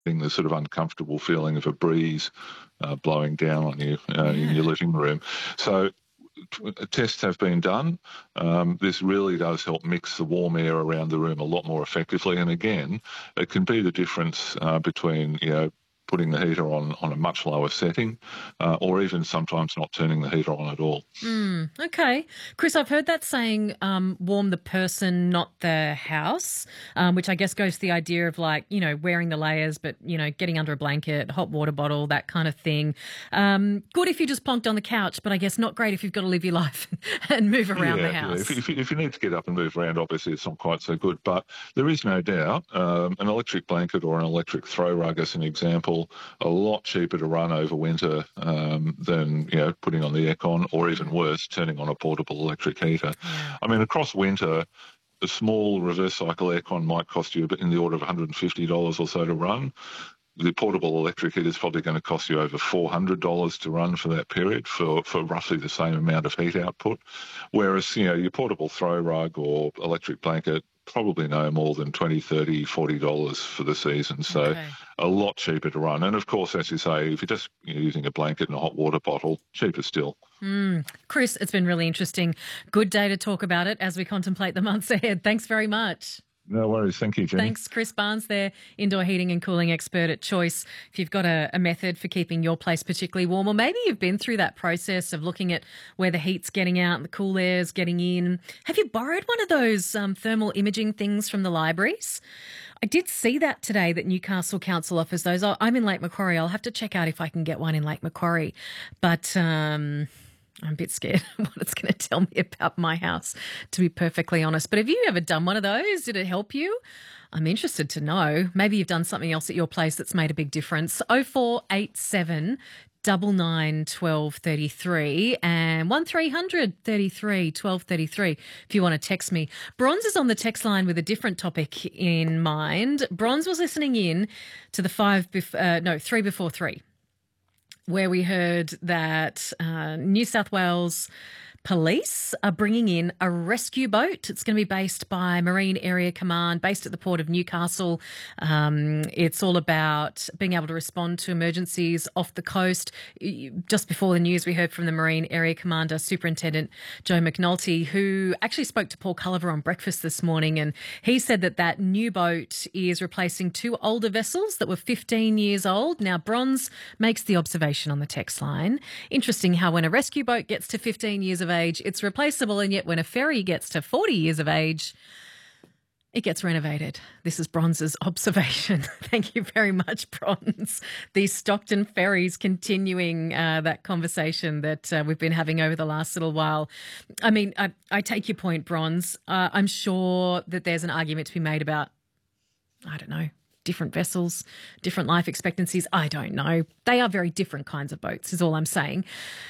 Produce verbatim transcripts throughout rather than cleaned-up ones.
the sort of uncomfortable feeling of a breeze uh, blowing down on you uh, yeah. in your living room. So tests have been done. Um, this really does help mix the warm air around the room a lot more effectively. And again, it can be the difference uh, between, you know, putting the heater on on a much lower setting uh, or even sometimes not turning the heater on at all. Mm, okay. Chris, I've heard that saying, um, warm the person, not the house, um, which I guess goes to the idea of like, you know, wearing the layers, but, you know, getting under a blanket, hot water bottle, that kind of thing. Um, good if you just plonked on the couch, but I guess not great if you've got to live your life and move around yeah, the house. Yeah. If, if, you, if you need to get up and move around, obviously it's not quite so good. But there is no doubt um, an electric blanket or an electric throw rug, as an example, a lot cheaper to run over winter um, than, you know, putting on the aircon, or even worse, turning on a portable electric heater. Yeah. I mean, across winter, a small reverse cycle aircon might cost you a bit in the order of one hundred fifty dollars or so to run. The portable electric heater is probably going to cost you over four hundred dollars to run for that period for, for roughly the same amount of heat output. Whereas, you know, your portable throw rug or electric blanket, probably no more than twenty dollars, thirty dollars, forty dollars for the season. So Okay. a lot cheaper to run. And of course, as you say, if you're just you know, using a blanket and a hot water bottle, cheaper still. Mm. Chris, it's been really interesting. Good day to talk about it as we contemplate the months ahead. Thanks very much. No worries. Thank you, Jenny. Thanks, Chris Barnes there, indoor heating and cooling expert at Choice. If you've got a, a method for keeping your place particularly warm, or maybe you've been through that process of looking at where the heat's getting out and the cool air's getting in, have you borrowed one of those um, thermal imaging things from the libraries? I did see that today, that Newcastle Council offers those. I'm in Lake Macquarie. I'll have to check out if I can get one in Lake Macquarie. But um, I'm a bit scared of what it's going to tell me about my house, to be perfectly honest. But have you ever done one of those? Did it help you? I'm interested to know. Maybe you've done something else at your place that's made a big difference. oh four eight seven, nine nine, one two three three and one three hundred, thirty-three, twelve thirty-three if you want to text me. Bronze is on the text line with a different topic in mind. Bronze was listening in to the five, bef- uh, no, three before three, where we heard that uh, New South Wales Police are bringing in a rescue boat. It's going to be based by Marine Area Command, based at the Port of Newcastle. Um, it's all about being able to respond to emergencies off the coast. Just before the news, we heard from the Marine Area Commander, Superintendent Joe McNulty, who actually spoke to Paul Culliver on breakfast this morning, and he said that that new boat is replacing two older vessels that were fifteen years old. Now, Bronze makes the observation on the text line. Interesting how when a rescue boat gets to fifteen years of age, it's replaceable, and yet when a ferry gets to forty years of age, it gets renovated. This is Bronze's observation. Thank you very much, Bronze. The Stockton ferries continuing uh, that conversation that uh, we've been having over the last little while. I mean, I, I take your point, Bronze. Uh, I'm sure that there's an argument to be made about, I don't know, different vessels, different life expectancies. I don't know. They are very different kinds of boats, is all I'm saying.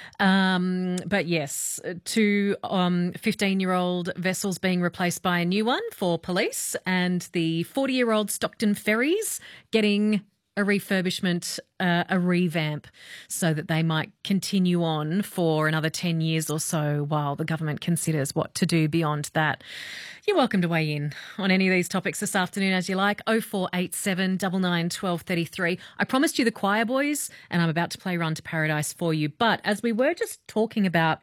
Um, but yes, two um, fifteen-year-old vessels being replaced by a new one for police, and the forty-year-old Stockton ferries getting a refurbishment, uh, a revamp, so that they might continue on for another ten years or so while the government considers what to do beyond that. You're welcome to weigh in on any of these topics this afternoon as you like. oh four eight seven, nine nine, one two three three. I promised you the Choir Boys, and I'm about to play Run to Paradise for you. But as we were just talking about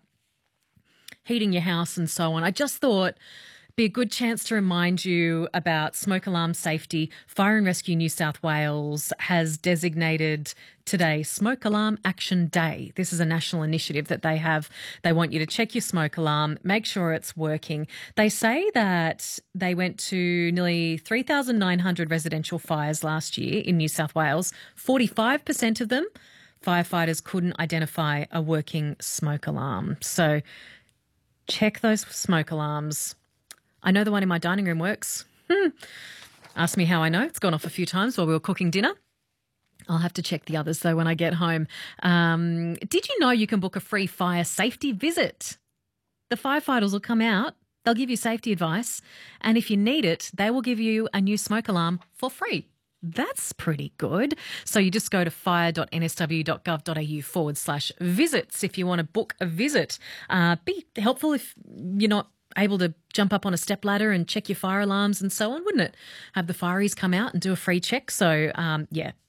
heating your house and so on, I just thought be a good chance to remind you about smoke alarm safety. Fire and Rescue New South Wales has designated today Smoke Alarm Action Day. This is a national initiative that they have. They want you to check your smoke alarm, make sure it's working. They say that they went to nearly three thousand nine hundred residential fires last year in New South Wales. forty-five percent of them, firefighters couldn't identify a working smoke alarm. So check those smoke alarms. I know the one in my dining room works. Hmm. Ask me how I know. It's gone off a few times while we were cooking dinner. I'll have to check the others, though, when I get home. Um, did you know you can book a free fire safety visit? The firefighters will come out. They'll give you safety advice. And if you need it, they will give you a new smoke alarm for free. That's pretty good. So you just go to fire.nsw.gov.au forward slash visits if you want to book a visit. Uh, be helpful if you're not able to jump up on a step ladder and check your fire alarms and so on, wouldn't it? Have the fireys come out and do a free check. So, um, yeah,